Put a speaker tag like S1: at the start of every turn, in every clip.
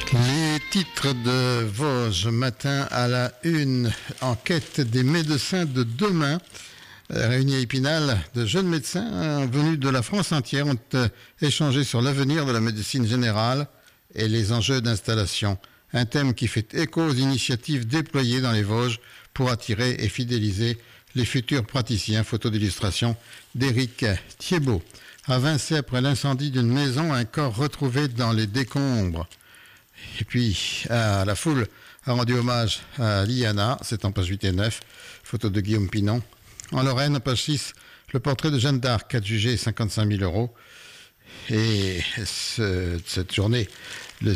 S1: Les titres de Vosges matin à la une, en quête des médecins de demain. Réunis à Épinal, de jeunes médecins venus de la France entière ont échangé sur l'avenir de la médecine générale et les enjeux d'installation. Un thème qui fait écho aux initiatives déployées dans les Vosges pour attirer et fidéliser les futurs praticiens. Photo d'illustration d'Éric Thiebaud. À Vincennes, après l'incendie d'une maison, un corps retrouvé dans les décombres. Et puis, la foule a rendu hommage à Liana, c'est en page 8 et 9, photo de Guillaume Pinon. En Lorraine, page 6, le portrait de Jeanne d'Arc, adjugé 55 000 €. Et cette journée, le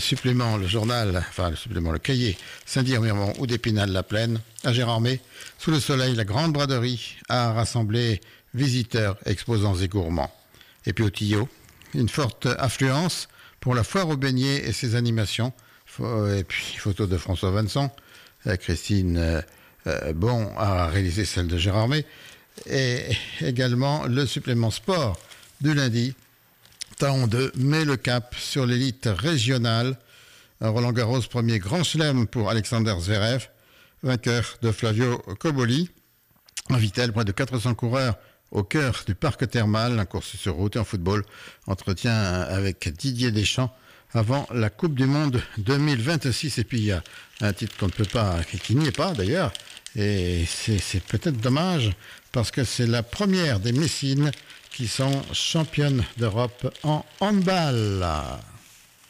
S1: cahier Saint-Dié-Mirmont ou d'Épinal-la-Plaine, à Gérardmer, sous le soleil, la grande braderie a rassemblé visiteurs, exposants et gourmands. Et puis au Tillot, une forte affluence pour la foire aux beignets et ses animations. Et puis, photo de François Vincent, Christine Bon a réalisé celle de Gérardmer. Et également le supplément sport du lundi. Taon 2 met le cap sur l'élite régionale. Roland Garros, premier grand chelem pour Alexander Zverev, vainqueur de Flavio Cobolli. En Vitel, près de 400 coureurs au cœur du parc thermal, en course sur route et en football. Entretien avec Didier Deschamps avant la Coupe du Monde 2026. Et puis il y a un titre qu'on ne peut pas, qui n'y est pas d'ailleurs, et c'est peut-être dommage parce que c'est la première des Messines qui sont championnes d'Europe en handball.